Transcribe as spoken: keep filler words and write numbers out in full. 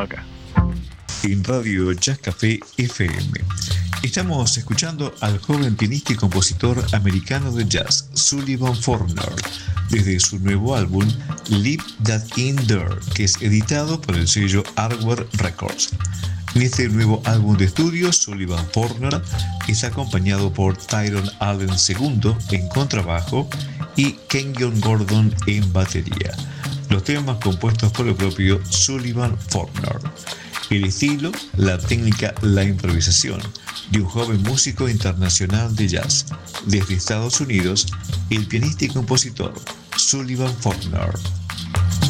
sonado acá. En Radio Jazz Café F M. Estamos escuchando al joven pianista y compositor americano de jazz, Sullivan Forner, desde su nuevo álbum Leave That In There, que es editado por el sello Hardware Records. En este nuevo álbum de estudio, Sullivan Forner es acompañado por Tyrone Allen segundo en contrabajo y Kenyon Gordon en batería. Los temas compuestos por el propio Sullivan Forner. El estilo, la técnica, la improvisación de un joven músico internacional de jazz. Desde Estados Unidos, el pianista y compositor Sullivan Forner.